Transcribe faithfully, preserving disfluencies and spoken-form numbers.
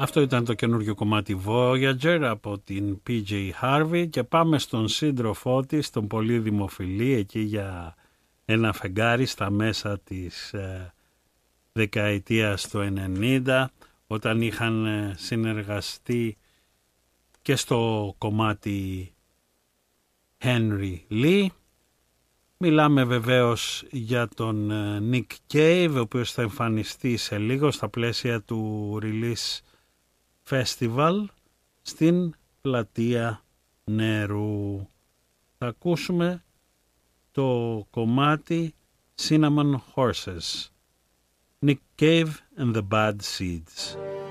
Αυτό ήταν το καινούργιο κομμάτι Voyager από την πι τζέι Harvey και πάμε στον σύντροφό της, τον πολύ δημοφιλή, εκεί για ένα φεγγάρι στα μέσα της ε, δεκαετίας του ενενήντα, όταν είχαν ε, συνεργαστεί και στο κομμάτι Henry Lee. Μιλάμε βεβαίως για τον ε, Nick Cave, ο οποίος θα εμφανιστεί σε λίγο στα πλαίσια του Release Festival στην Πλατεία Νερού. Θα ακούσουμε το κομμάτι Cinnamon Horses, Nick Cave and the Bad Seeds.